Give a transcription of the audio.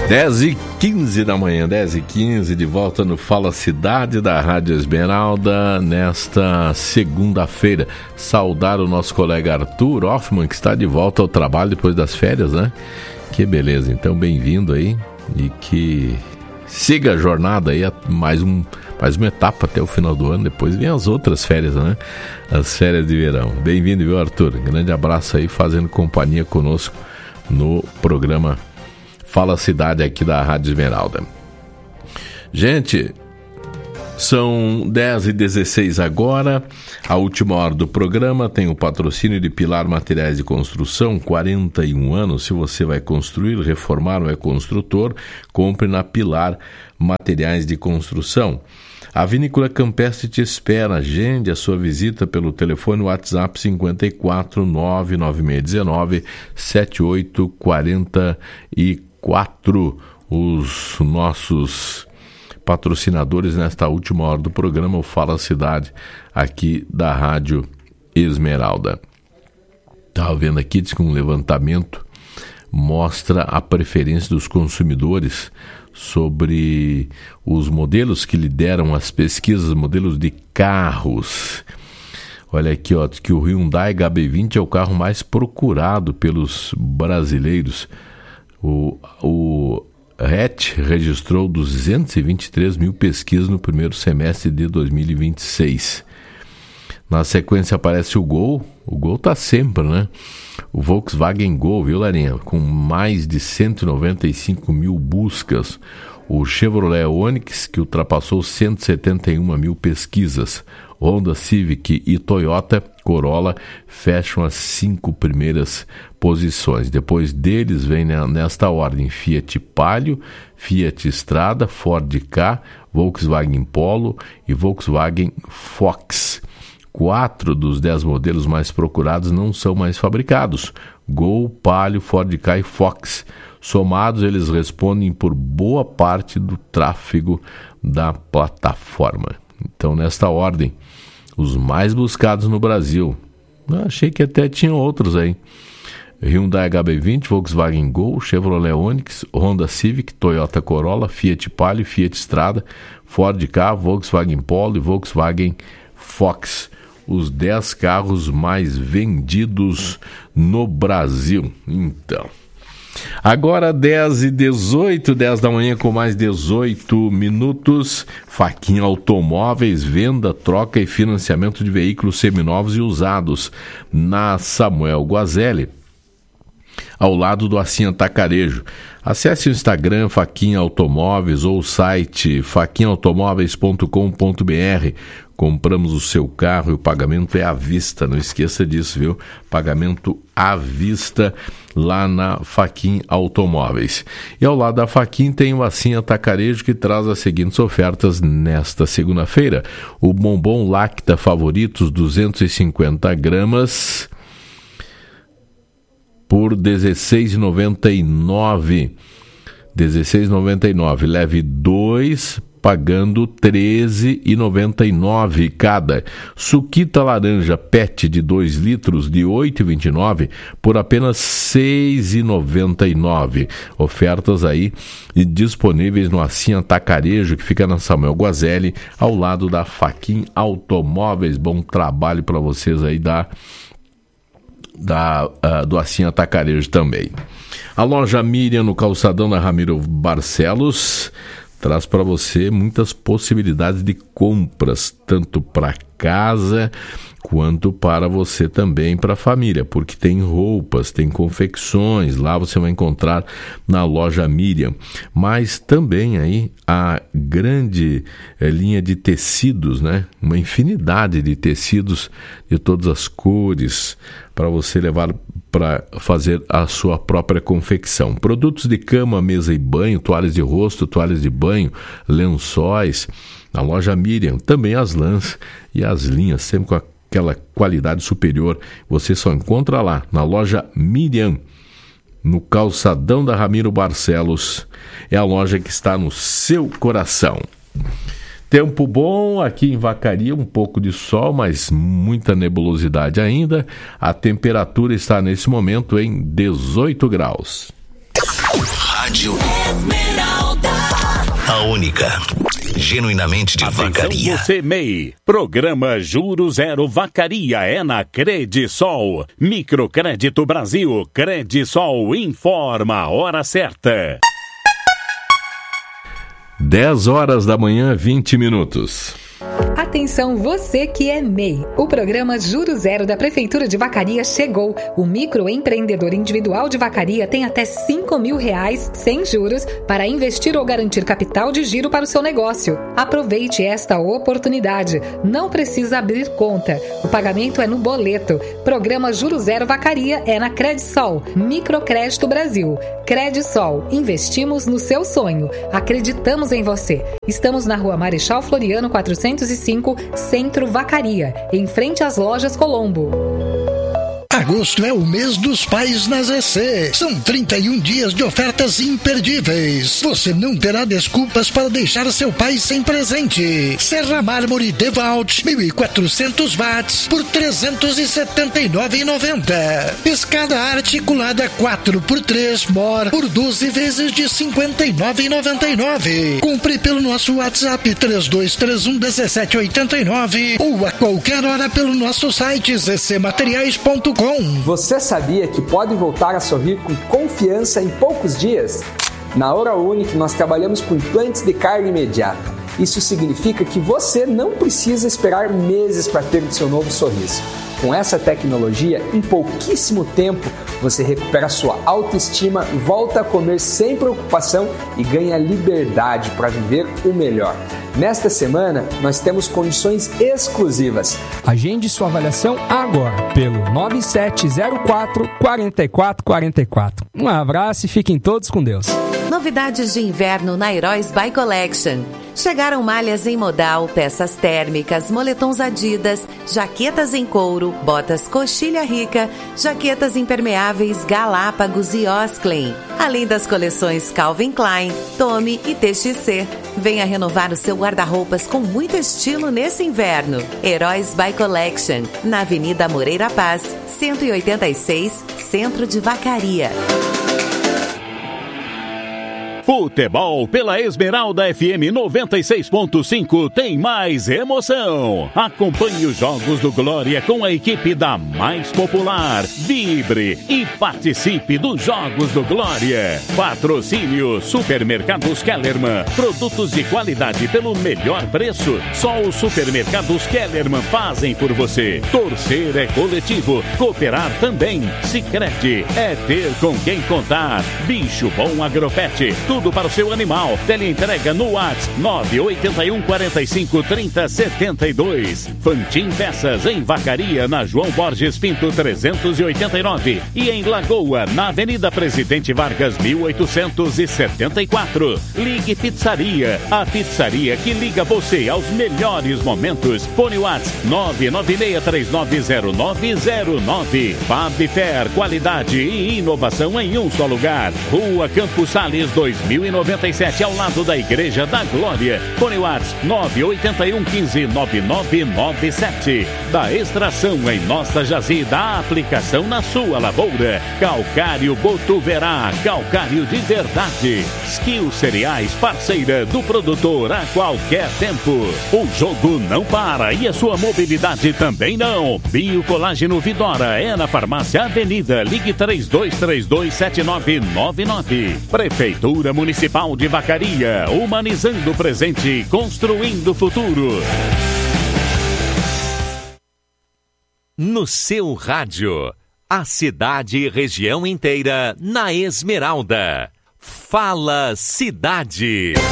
10h15 da manhã, 10h15, de volta no Fala Cidade da Rádio Esmeralda, nesta segunda-feira. Saudar o nosso colega Arthur Hoffman, que está de volta ao trabalho depois das férias, né? Que beleza, então bem-vindo aí e que siga a jornada aí, mais uma etapa até o final do ano, depois vem as outras férias, né? As férias de verão. Bem-vindo, viu, Arthur? Grande abraço aí, fazendo companhia conosco no programa Fala Cidade aqui da Rádio Esmeralda. Gente, são 10h16 agora, a última hora do programa tem o patrocínio de Pilar Materiais de Construção, 41 anos, se você vai construir, reformar ou é construtor, compre na Pilar Materiais de Construção. A Vinícola Campestre te espera, agende a sua visita pelo telefone WhatsApp 54 99619 7844. Os nossos patrocinadores nesta última hora do programa, o Fala Cidade, aqui da Rádio Esmeralda. Estava vendo aqui, diz que um levantamento mostra a preferência dos consumidores sobre os modelos que lideram as pesquisas, modelos de carros. Olha aqui, ó, que o Hyundai HB20 é o carro mais procurado pelos brasileiros. O hatch registrou 223 mil pesquisas no primeiro semestre de 2026. Na sequência aparece o Gol. O Gol tá sempre, né? O Volkswagen Gol, viu, Larinha? Com mais de 195 mil buscas. O Chevrolet Onix, que ultrapassou 171 mil pesquisas. Honda Civic e Toyota Corolla fecham as 5 primeiras posições. Depois deles vem nesta ordem Fiat Palio, Fiat Strada, Ford Ka, Volkswagen Polo e Volkswagen Fox. 4 dos 10 modelos mais procurados não são mais fabricados: Gol, Palio, Ford Ka e Fox. Somados, eles respondem por boa parte do tráfego da plataforma. Então, nesta ordem, os mais buscados no Brasil. Eu achei que até tinham outros aí: Hyundai HB20, Volkswagen Gol, Chevrolet Onix, Honda Civic, Toyota Corolla, Fiat Palio, Fiat Strada, Ford Ka, Volkswagen Polo e Volkswagen Fox. Os 10 carros mais vendidos no Brasil. Então, agora 10h18, 10 da manhã com mais 18 minutos. Faquinha Automóveis, venda, troca e financiamento de veículos seminovos e usados na Samuel Guazelli, ao lado do Assim Atacarejo. Acesse o Instagram Faquinha Automóveis ou o site faquinhaautomóveis.com.br. Compramos o seu carro e o pagamento é à vista, não esqueça disso, viu? Pagamento à vista lá na Faquinha Automóveis. E ao lado da Faquinha tem o Assim Atacarejo, que traz as seguintes ofertas nesta segunda-feira: o bombom Lacta Favoritos 250 gramas por R$ 16,99. R$ 16,99. Leve 2 pagando R$ 13,99 cada. Suquita laranja PET de 2 litros de R$ 8,29 por apenas R$ 6,99. Ofertas aí disponíveis no Assim Atacarejo, que fica na Samuel Guazelli, ao lado da Faquinha Automóveis. Bom trabalho para vocês aí do Assim Atacarejo também. A loja Miriam, no calçadão da Ramiro Barcelos, traz para você muitas possibilidades de compras, tanto para casa quanto para você também, para a família, porque tem roupas, tem confecções, lá você vai encontrar na loja Miriam, mas também aí a grande linha de tecidos, né? Uma infinidade de tecidos de todas as cores para você levar para fazer a sua própria confecção. Produtos de cama, mesa e banho, toalhas de rosto, toalhas de banho, lençóis, na loja Miriam. Também as lãs e as linhas, sempre com aquela qualidade superior. Você só encontra lá, na loja Miriam, no calçadão da Ramiro Barcelos. É a loja que está no seu coração. Tempo bom aqui em Vacaria, um pouco de sol, mas muita nebulosidade ainda. A temperatura está nesse momento em 18 graus. Rádio Esmeralda. A única. Genuinamente de Atenção, Vacaria. você MEI. Programa Juro Zero Vacaria é na Credisol. Microcrédito Brasil. Credisol informa a hora certa. 10 horas da manhã, 20 minutos. Atenção você que é MEI. O programa Juro Zero da Prefeitura de Vacaria chegou. O microempreendedor individual de Vacaria tem até R$5.000 sem juros para investir ou garantir capital de giro para o seu negócio. Aproveite esta oportunidade. Não precisa abrir conta. O pagamento é no boleto. Programa Juro Zero Vacaria é na Credisol. Microcrédito Brasil. Credisol. Investimos no seu sonho. Acreditamos em você. Estamos na Rua Marechal Floriano 405, Centro Vacaria, em frente às lojas Colombo. Agosto é o mês dos pais na ZC. São 31 dias de ofertas imperdíveis. Você não terá desculpas para deixar seu pai sem presente. Serra Mármore DeWalt 1.400 watts por R$ 379,90. Escada articulada 4x3 More por 12 vezes de R$ 59,99. Compre pelo nosso WhatsApp 32311789 ou a qualquer hora pelo nosso site zcmateriais.com. Você sabia que pode voltar a sorrir com confiança em poucos dias? Na Oral Unique nós trabalhamos com implantes de carga imediata. Isso significa que você não precisa esperar meses para ter o seu novo sorriso. Com essa tecnologia, em pouquíssimo tempo, você recupera sua autoestima, volta a comer sem preocupação e ganha liberdade para viver o melhor. Nesta semana, nós temos condições exclusivas. Agende sua avaliação agora pelo 9704-4444. Um abraço e fiquem todos com Deus. Novidades de inverno na Heróis By Collection. Chegaram malhas em modal, peças térmicas, moletons Adidas, jaquetas em couro, botas Coxilha Rica, jaquetas impermeáveis Galápagos e Osklen. Além das coleções Calvin Klein, Tommy e TXC. Venha renovar o seu guarda-roupas com muito estilo nesse inverno. Heróis By Collection, na Avenida Moreira Paz, 186, Centro de Vacaria. Futebol pela Esmeralda FM 96.5 tem mais emoção. Acompanhe os Jogos do Glória com a equipe da mais popular. Vibre e participe dos Jogos do Glória. Patrocínio Supermercados Kellerman. Produtos de qualidade pelo melhor preço. Só os Supermercados Kellerman fazem por você. Torcer é coletivo. Cooperar também. Sicredi é ter com quem contar. Bicho Bom Agropet. Tudo para o seu animal. Teleentrega no WhatsApp 981 45 30 72. Fantin Peças em Vacaria, na João Borges Pinto 389 e em Lagoa, na Avenida Presidente Vargas 1874. Ligue Pizzaria, a pizzaria que liga você aos melhores momentos. Fone WhatsApp 996390909. Fabfer, qualidade e inovação em um só lugar. Rua Campos Sales 2097, ao lado da Igreja da Glória. Fone WhatsApp 981 15 9997. Da extração em nossa jazida, a aplicação na sua lavoura. Calcário Botuverá, calcário de verdade. Skill Cereais, parceira do produtor a qualquer tempo. O jogo não para e a sua mobilidade também não. Biocolágeno Vidora é na Farmácia Avenida. Ligue 32327999. Prefeitura Municipal de Vacaria, humanizando o presente, construindo o futuro. No seu rádio, a cidade e região inteira na Esmeralda. Fala Cidade.